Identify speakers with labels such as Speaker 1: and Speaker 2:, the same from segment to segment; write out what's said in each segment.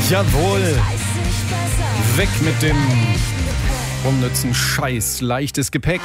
Speaker 1: Jawohl. Weg mit dem unnützen Scheiß. Leichtes Gepäck.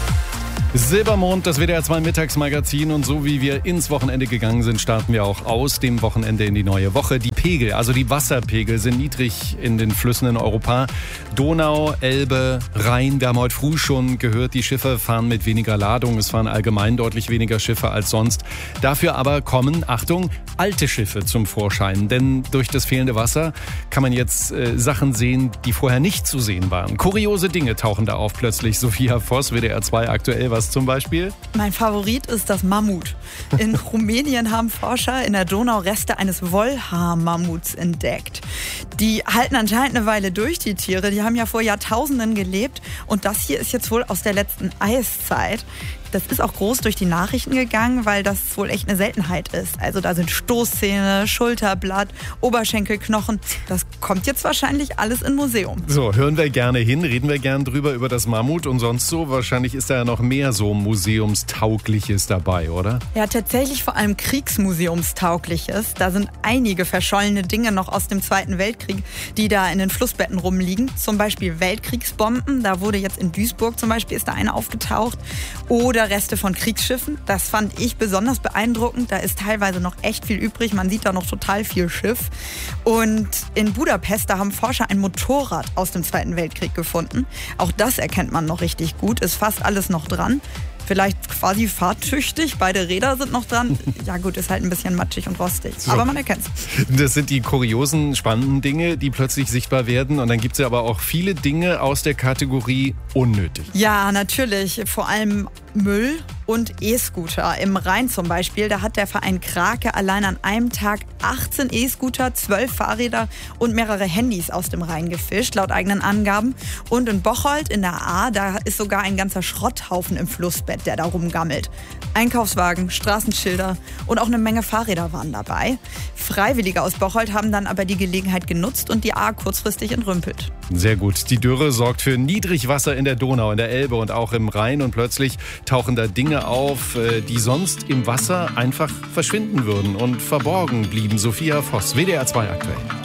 Speaker 1: Silbermond, das WDR 2 Mittagsmagazin, und so wie wir ins Wochenende gegangen sind, starten wir auch aus dem Wochenende in die neue Woche. Die Pegel, also die Wasserpegel, sind niedrig in den Flüssen in Europa. Donau, Elbe, Rhein, wir haben heute früh schon gehört, die Schiffe fahren mit weniger Ladung. Es fahren allgemein deutlich weniger Schiffe als sonst. Dafür aber kommen, Achtung, alte Schiffe zum Vorschein. Denn durch das fehlende Wasser kann man jetzt Sachen sehen, die vorher nicht zu sehen waren. Kuriose Dinge tauchen da auf plötzlich. Sophia Voss, WDR 2 aktuell. Was zum Beispiel?
Speaker 2: Mein Favorit ist das Mammut. In Rumänien haben Forscher in der Donau Reste eines Wollhaar-Mammuts entdeckt. Die halten anscheinend eine Weile durch, die Tiere. Die haben ja vor Jahrtausenden gelebt. Und das hier ist jetzt wohl aus der letzten Eiszeit. Das ist auch groß durch die Nachrichten gegangen, weil das wohl echt eine Seltenheit ist. Also da sind Stoßzähne, Schulterblatt, Oberschenkelknochen. Das kommt jetzt wahrscheinlich alles in Museum.
Speaker 1: So, hören wir gerne hin, reden wir gerne drüber über das Mammut und sonst so. Wahrscheinlich ist da ja noch mehr so Museumstaugliches dabei, oder?
Speaker 2: Ja, tatsächlich vor allem Kriegsmuseumstaugliches. Da sind einige verschollene Dinge noch aus dem Zweiten Weltkrieg, die da in den Flussbetten rumliegen. Zum Beispiel Weltkriegsbomben. Da wurde jetzt in Duisburg zum Beispiel ist da eine aufgetaucht. Oder Reste von Kriegsschiffen. Das fand ich besonders beeindruckend. Da ist teilweise noch echt viel übrig. Man sieht da noch total viel Schiff. Und in Budapest, da haben Forscher ein Motorrad aus dem Zweiten Weltkrieg gefunden. Auch das erkennt man noch richtig gut. Ist fast alles noch dran. Vielleicht quasi fahrtüchtig. Beide Räder sind noch dran. Ja gut, ist halt ein bisschen matschig und rostig. So. Aber man erkennt es.
Speaker 1: Das sind die kuriosen, spannenden Dinge, die plötzlich sichtbar werden. Und dann gibt es ja aber auch viele Dinge aus der Kategorie unnötig.
Speaker 2: Ja, natürlich. Vor allem Müll und E-Scooter. Im Rhein zum Beispiel, da hat der Verein Krake allein an einem Tag 18 E-Scooter, 12 Fahrräder und mehrere Handys aus dem Rhein gefischt, laut eigenen Angaben. Und in Bocholt in der Ahr, da ist sogar ein ganzer Schrotthaufen im Flussbett, der da rumgammelt. Einkaufswagen, Straßenschilder und auch eine Menge Fahrräder waren dabei. Freiwillige aus Bocholt haben dann aber die Gelegenheit genutzt und die Ahr kurzfristig entrümpelt.
Speaker 1: Sehr gut. Die Dürre sorgt für Niedrigwasser in der Donau, in der Elbe und auch im Rhein. Und plötzlich tauchen da Dinge auf, die sonst im Wasser einfach verschwinden würden und verborgen blieben. Sophia Voss, WDR 2 aktuell.